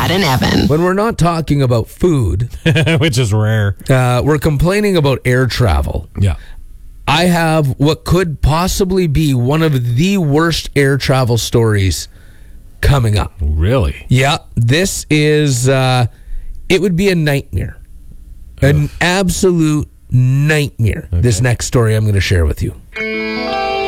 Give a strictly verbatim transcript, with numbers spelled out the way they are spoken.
Brad and Evan. When we're not talking about food, which is rare, uh, we're complaining about air travel. Yeah. I have what could possibly be one of the worst air travel stories coming up. Really? Yeah, this is, uh, it would be a nightmare. An absolute nightmare. Okay. This next story I'm going to share with you.